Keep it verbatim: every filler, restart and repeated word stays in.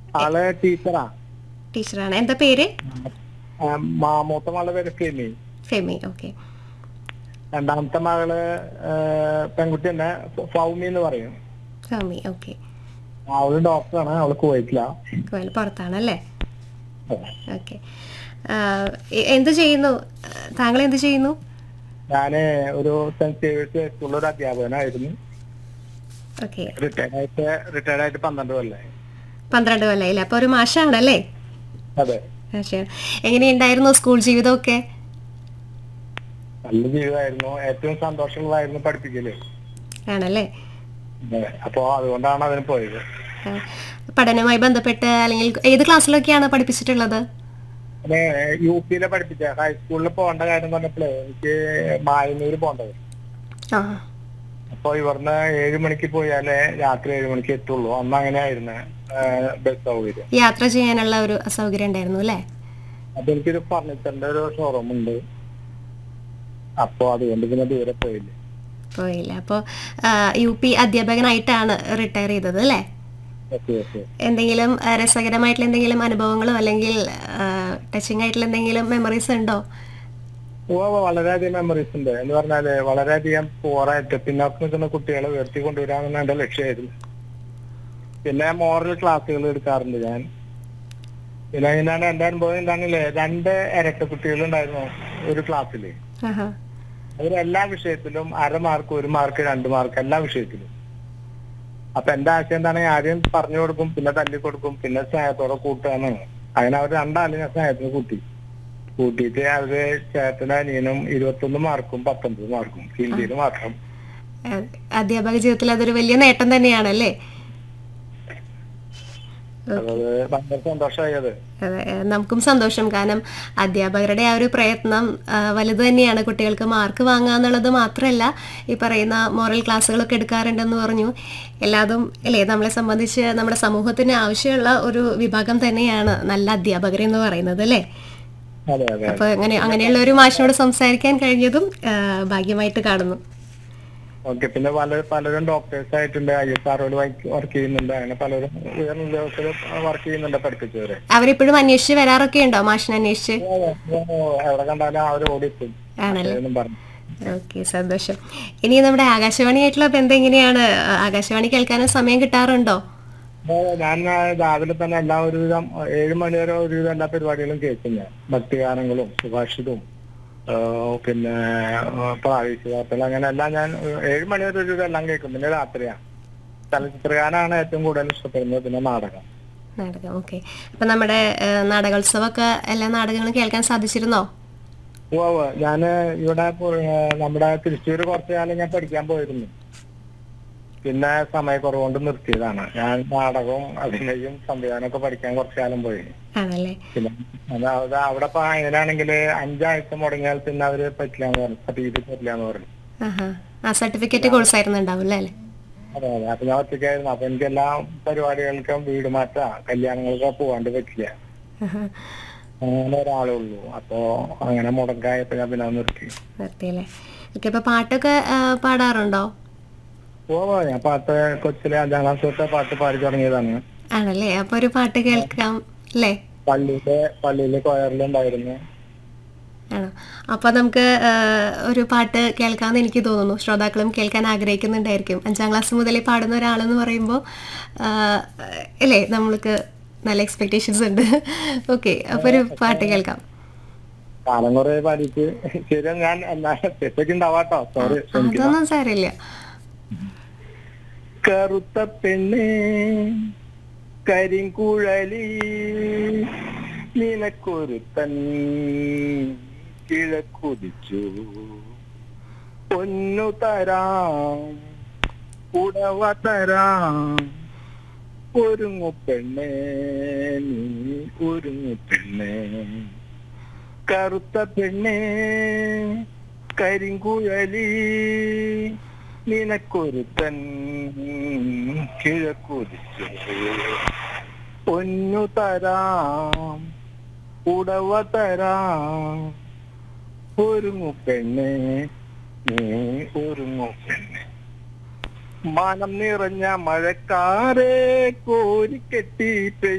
ആള് ടീച്ചറാ. ടീച്ചറാണ്. എന്താ പേര്? മൂത്ത മകളുടെ പേര് ഫെമി. ഫെമി. ഓക്കെ. രണ്ടാമത്തെ മകള് പെൺകുട്ടി തന്നെ, ഫൗമി എന്ന് പറയും. ഫെമി. ഓക്കെ. അവള് ഡോക്ടറാണ്. അവള് കുവൈറ്റിലാ. പുറത്താണല്ലേ? ഓക്കെ. എന്ത് ചെയ്യുന്നു താങ്കൾ? എന്ത് ചെയ്യുന്നു? ഞാന് ഒരു സെന്റ് സേവിയേഴ്സ് സ്കൂളിൽ ഒരു അധ്യാപകനായിരുന്നു. ഓക്കെ. റിട്ടയർഡ് ആയിട്ട് റിട്ടയർഡ് ആയിട്ട് പന്ത്രണ്ട് കൊല്ലായി. പന്ത്രണ്ട് കൊല്ലായില്ലേ? അപ്പൊ ഒരു മാഷാണല്ലേ? അതെ. എങ്ങനെയുണ്ടായിരുന്നു സ്കൂൾ ജീവിതമൊക്കെ? നല്ല ജീവിതമായിരുന്നു. ഏറ്റവും സന്തോഷമുള്ളതായിരുന്നു പഠിപ്പിക്കല്. ആണല്ലേ? അപ്പൊ അതുകൊണ്ടാണ് അതിന് പോയത്. പഠനവുമായി ബന്ധപ്പെട്ട് അല്ലെങ്കിൽ ഏത് ക്ലാസ്സിലൊക്കെയാണ് പഠിപ്പിച്ചിട്ടുള്ളത്? യു പിയിലെ പഠിപ്പിച്ച. ഹൈസ്കൂളിൽ പോകേണ്ട കാര്യം പറഞ്ഞപ്പോഴേ എനിക്ക് മായന്നൂര് പോകേണ്ടത്. അപ്പൊ ഇവിടുന്ന് ഏഴു മണിക്ക് പോയാലേ രാത്രി ഏഴു മണിക്ക് എത്തുള്ളൂ. അന്ന് അങ്ങനെയായിരുന്നു ബസ് സൗകര്യം. യാത്ര ചെയ്യാനുള്ള ഒരു അസൗകര്യം ഉണ്ടായിരുന്നു അല്ലേ? അപ്പൊ എനിക്കൊരു ഫർണിച്ചറിന്റെ ഒരു ഷോറൂം ഉണ്ട്. അപ്പൊ അതുകൊണ്ട് പിന്നെ ദൂരെ പോയില്ല പോയില്ല അപ്പൊ യു പി അധ്യാപകനായിട്ടാണ് റിട്ടയർ ചെയ്തത് അല്ലേ? എന്തെങ്കിലും രസകരമായിട്ടുള്ള എന്തെങ്കിലും അനുഭവങ്ങളോ അല്ലെങ്കിൽ ടച്ചിങ് ആയിട്ടുള്ള എന്തെങ്കിലും മെമ്മറീസ് ഉണ്ടോ? ഓ, വളരെയധികം മെമ്മറീസ് ഉണ്ട്. എന്ന് പറഞ്ഞാല് വളരെയധികം പോറായിട്ട് പിന്നോക്കം നിൽക്കുന്ന കുട്ടികളെ ഉയർത്തി കൊണ്ടുവരാമെന്ന് എന്റെ ലക്ഷ്യമായിരുന്നു. പിന്നെ മോറൽ ക്ലാസ്സുകൾ എടുക്കാറുണ്ട് ഞാൻ. പിന്നെ അതിനാണ് എന്റെ അനുഭവം എന്താണെങ്കിലേ, രണ്ട് ഇരട്ട കുട്ടികൾ ഉണ്ടായിരുന്നു ഒരു ക്ലാസ്സില്. അവരെല്ലാ വിഷയത്തിലും അര മാർക്ക്, ഒരു മാർക്ക്, രണ്ട് മാർക്ക്, എല്ലാ വിഷയത്തിലും. അപ്പൊ എന്റെ ആശയം എന്താണെങ്കിൽ ആദ്യം പറഞ്ഞു കൊടുക്കും, പിന്നെ തല്ലി കൊടുക്കും, പിന്നെ സ്നേഹത്തോടെ കൂട്ടുകയെന്നാണ്. അങ്ങനെ അവർ രണ്ടാളും ഞാൻ സ്നേഹത്തിന് കൂട്ടി കൂട്ടിയിട്ട് അവര് ചേട്ടനും അനിയനും ഇരുപത്തൊന്ന് മാർക്കും പത്തൊമ്പത് മാർക്കും ഹിന്ദിയിൽ മാത്രം. അധ്യാപക ജീവിതത്തിൽ അതൊരു വലിയ നേട്ടം തന്നെയാണല്ലേ? സന്തോഷമായത്. അതെ, നമുക്കും സന്തോഷം. കാരണം അധ്യാപകരുടെ ആ ഒരു പ്രയത്നം വലുത് തന്നെയാണ്. കുട്ടികൾക്ക് മാർക്ക് വാങ്ങുക എന്നുള്ളത് മാത്രമല്ല, ഈ പറയുന്ന മോറൽ ക്ലാസ്സുകളൊക്കെ എടുക്കാറുണ്ടെന്ന് പറഞ്ഞു. എല്ലാതും അല്ലേ നമ്മളെ സംബന്ധിച്ച് നമ്മുടെ സമൂഹത്തിന് ആവശ്യമുള്ള ഒരു വിഭാഗം തന്നെയാണ് നല്ല അധ്യാപകർ എന്ന് പറയുന്നത് അല്ലേ? അപ്പൊ അങ്ങനെ അങ്ങനെയുള്ള ഒരു മാഷിനോട് സംസാരിക്കാൻ കഴിഞ്ഞതും ഭാഗ്യമായിട്ട് കാണുന്നു. ഓക്കെ. പിന്നെ പല പലരും ഡോക്ടേഴ്സ് ആയിട്ടുണ്ട്, ഐ എസ് ആർ വർക്ക് ചെയ്യുന്നുണ്ട്, അങ്ങനെ പലരും ഉയർന്ന ഉദ്യോഗസ്ഥരും വർക്ക് ചെയ്യുന്നുണ്ട് പഠിപ്പിച്ചവരെ. അവരിപ്പോഴും അന്വേഷിച്ച് വരാറൊക്കെ ഉണ്ടോ മാഷിനെ അന്വേഷിച്ച്? എവിടെ കണ്ടാലും അവർ ഓടിക്കും. ഓക്കെ, സന്തോഷം. ഇനി നമ്മുടെ ആകാശവാണിയായിട്ടുള്ള ബന്ധം എങ്ങനെയാണ്? ആകാശവാണി കേൾക്കാനും സമയം കിട്ടാറുണ്ടോ? ഞാൻ രാവിലെ തന്നെ എല്ലാ ഒരുവിധം ഏഴ് മണിവരെ ഒരുവിധം എല്ലാ പരിപാടികളും കേൾക്കും ഞാൻ. ഭക്തിഗാനങ്ങളും സുഭാഷിതവും പിന്നെ പ്രാദേശിക വാർത്തകൾ, അങ്ങനെ എല്ലാം ഞാൻ ഏഴ് മണിവരെ ഒരു എല്ലാം കേൾക്കും. പിന്നെ രാത്രിയാണ് ചലച്ചിത്രഗാനാണ് ഏറ്റവും കൂടുതൽ ഇഷ്ടപ്പെടുന്നത്. പിന്നെ നാടകം. നാടകം. ഓക്കെ. അപ്പൊ നമ്മുടെ നാടകോത്സവമൊക്കെ എല്ലാ നാടകങ്ങളും കേൾക്കാൻ സാധിച്ചിരുന്നോ? ഓ, ഞാന് ഇവിടെ നമ്മുടെ തൃശ്ശൂര് കുറച്ചു കാലം ഞാൻ പഠിക്കാൻ പോയിരുന്നു. പിന്നെ സമയക്കുറവുകൊണ്ട് നിർത്തിയതാണ്. ഞാൻ നാടകവും അഭിനയും സംവിധാനമൊക്കെ പഠിക്കാൻ കുറച്ചു കാലം പോയി. പിന്നെ അതായത് അവിടെ എങ്ങനെയാണെങ്കിൽ അഞ്ചാഴ്ച മുടങ്ങിയാൽ പിന്നെ അവര് പറ്റില്ലാന്ന് പറഞ്ഞു, സർട്ടിഫിക്കറ്റ് പറ്റില്ലാന്ന് പറഞ്ഞു. സർട്ടിഫിക്കറ്റ് കോഴ്സ് ആയിരുന്നുണ്ടാവും അല്ലേ? അതെ അതെ. അപ്പൊ ഞാൻ ഒറ്റയ്ക്കായിരുന്നു. അപ്പൊ എനിക്ക് എല്ലാ പരിപാടികൾക്കും വീട് മാറ്റ കല്യാണങ്ങൾക്കും പോവാണ്ട് പറ്റില്ല. അങ്ങനെ ഒരാളേ ഉള്ളൂ. അപ്പൊ അങ്ങനെ മുടക്കായപ്പോ ഞാൻ പിന്നെ നിർത്തി നിർത്തിയല്ലേ? ഓക്കെ. പാട്ടൊക്കെ പാടാറുണ്ടോ? ഓ, ഞാൻ പാട്ട് കൊച്ചിലെ അഞ്ചാം ക്ലാസ് തൊട്ട് പാട്ട് പാടി തുടങ്ങിയതാണ്. ആണല്ലേ? അപ്പൊ ഒരു പാട്ട് കേൾക്കാം അല്ലേ? പള്ളിയിലെ പള്ളിയിലെ കൊയറിലുണ്ടായിരുന്നു. ആണോ? അപ്പൊ നമുക്ക് ഒരു പാട്ട് കേൾക്കാമെന്ന് എനിക്ക് തോന്നുന്നു. ശ്രോതാക്കളും കേൾക്കാൻ ആഗ്രഹിക്കുന്നുണ്ടായിരിക്കും. അഞ്ചാം ക്ലാസ് മുതൽ പാടുന്ന ഒരാളെന്ന് പറയുമ്പോൾ അല്ലേ, നമ്മൾക്ക് നല്ല എക്സ്പെക്ടേഷൻസ് ഉണ്ട്. ഓക്കെ, അപ്പൊ ഒരു പാട്ട് കേൾക്കാം. കാലം കുറെ പാടിയിട്ട് ശരി, ഞാൻ ഉണ്ടാവാട്ടോ. സോറി. അതൊന്നും സാരമില്ല. കറുത്ത പെണ്ണേ കരിങ്കുഴലി നിനക്കൊരുത്തൻ കിഴക്കുതിച്ചു പൊന്നു തരാം ഉടവ തരാം ഒരുങ്ങു പെണ്ണേ നീ ഒരുങ്ങു പെണ്ണേ. കറുത്ത പെണ്ണേ കരിങ്കുഴലി നിനക്കൊരുത്തൻ കിഴക്കുതിച്ചു പൊന്നു തരാം ഉടവ തരാം ഒരുങ്ങു പെണ്ണേ നീ ഒരുങ്ങു പെണ്ണേ. മനം നിറഞ്ഞ മഴക്കാരെ കോരിക്കെട്ടി